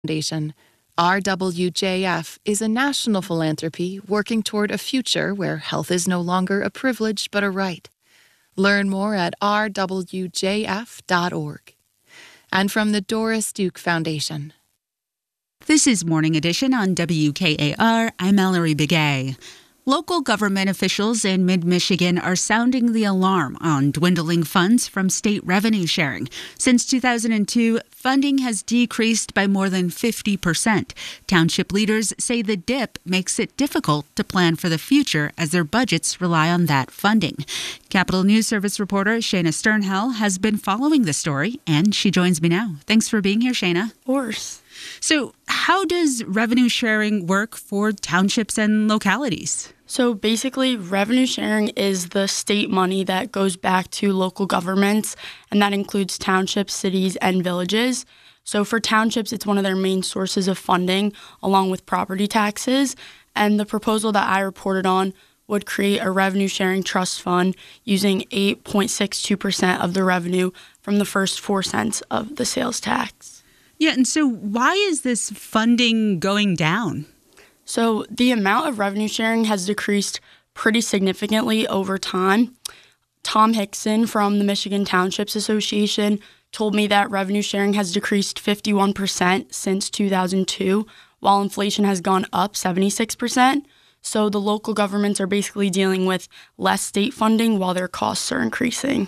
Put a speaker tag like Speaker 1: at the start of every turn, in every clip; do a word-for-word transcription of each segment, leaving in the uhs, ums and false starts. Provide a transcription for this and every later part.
Speaker 1: Foundation. R W J F is a national philanthropy working toward a future where health is no longer a privilege but a right. Learn more at r w j f dot org. And from the Doris Duke Foundation.
Speaker 2: This is Morning Edition on W K A R. I'm Mallory Begay. Local government officials in mid-Michigan are sounding the alarm on dwindling funds from state revenue sharing. Since two thousand two, funding has decreased by more than fifty percent. Township leaders say the dip makes it difficult to plan for the future as their budgets rely on that funding. Capitol News Service reporter Shayna Sternhell has been following the story, and she joins me now. Thanks for being here, Shayna.
Speaker 3: Of course.
Speaker 2: So how does revenue sharing work for townships and localities?
Speaker 3: So basically, revenue sharing is the state money that goes back to local governments, and that includes townships, cities, and villages. So for townships, it's one of their main sources of funding, along with property taxes. And the proposal that I reported on would create a revenue sharing trust fund using eight point six two percent of the revenue from the first four cents of the sales tax.
Speaker 2: Yeah, and so why is this funding going down?
Speaker 3: So the amount of revenue sharing has decreased pretty significantly over time. Tom Hickson from the Michigan Townships Association told me that revenue sharing has decreased fifty-one percent since two thousand two, while inflation has gone up seventy-six percent. So the local governments are basically dealing with less state funding while their costs are increasing.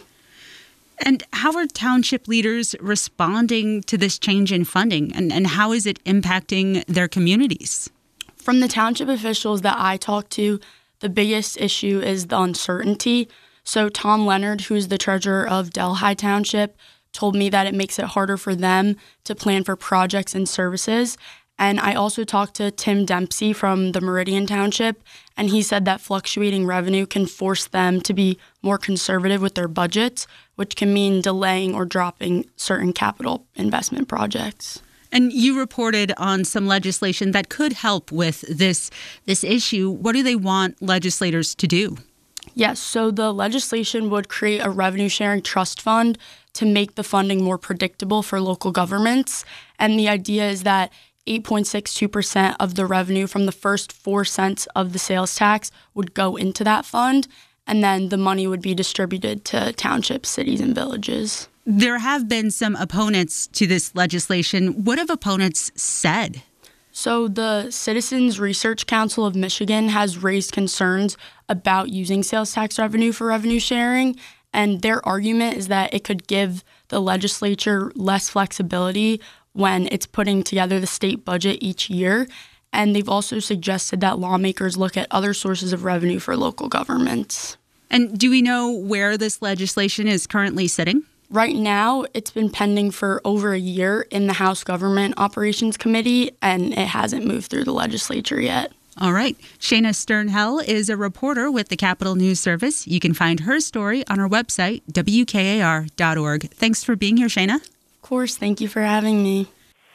Speaker 2: And how are township leaders responding to this change in funding, and, and how is it impacting their communities?
Speaker 3: From the township officials that I talked to, the biggest issue is the uncertainty. So Tom Leonard, who's the treasurer of Delhi Township, told me that it makes it harder for them to plan for projects and services. And I also talked to Tim Dempsey from the Meridian Township, and he said that fluctuating revenue can force them to be more conservative with their budgets, which can mean delaying or dropping certain capital investment projects.
Speaker 2: And you reported on some legislation that could help with this this issue. What do they want legislators to do?
Speaker 3: Yes, so the legislation would create a revenue sharing trust fund to make the funding more predictable for local governments. And the idea is that eight point six two percent of the revenue from the first four cents of the sales tax would go into that fund, and then the money would be distributed to townships, cities, and villages.
Speaker 2: There have been some opponents to this legislation. What have opponents said?
Speaker 3: So the Citizens Research Council of Michigan has raised concerns about using sales tax revenue for revenue sharing, and their argument is that it could give the legislature less flexibility when it's putting together the state budget each year. And they've also suggested that lawmakers look at other sources of revenue for local governments.
Speaker 2: And do we know where this legislation is currently sitting?
Speaker 3: Right now, it's been pending for over a year in the House Government Operations Committee, and it hasn't moved through the legislature yet.
Speaker 2: All right. Shayna Sternhell is a reporter with the Capitol News Service. You can find her story on our website, W K A R dot org. Thanks for being here, Shayna.
Speaker 3: Of course. Thank you for having me.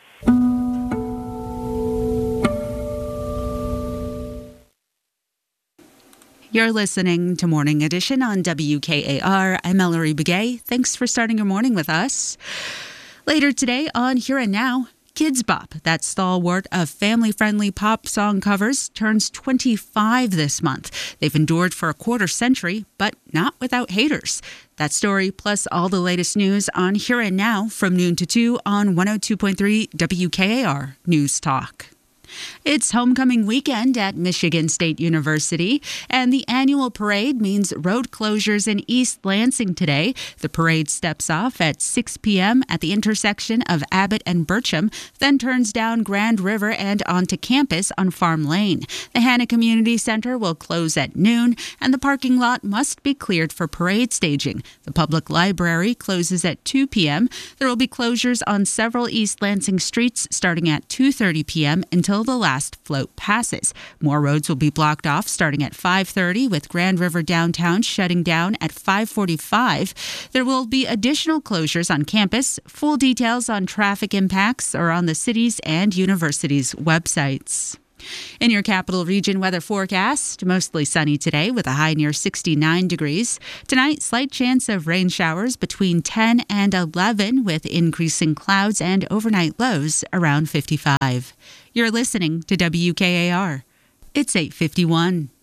Speaker 2: You're listening to Morning Edition on W K A R. I'm Mallory Begay. Thanks for starting your morning with us. Later today on Here and Now, Kidz Bop, that stalwart of family-friendly pop song covers, turns twenty-five this month. They've endured for a quarter century, but not without haters. That story, plus all the latest news on Here and Now from noon to two on one oh two point three W K A R News Talk. It's homecoming weekend at Michigan State University, and the annual parade means road closures in East Lansing today. The parade steps off at six p.m. at the intersection of Abbott and Bircham, then turns down Grand River and onto campus on Farm Lane. The Hanna Community Center will close at noon, and the parking lot must be cleared for parade staging. The public library closes at two p.m. There will be closures on several East Lansing streets starting at two thirty p.m. until the last float passes. More roads will be blocked off starting at five thirty, with Grand River downtown shutting down at five forty-five. There will be additional closures on campus. Full details on traffic impacts are on the city's and university's websites. In your capital region weather forecast, mostly sunny today with a high near sixty-nine degrees. Tonight, slight chance of rain showers between ten and eleven with increasing clouds and overnight lows around fifty-five. You're listening to W K A R. It's eight fifty-one.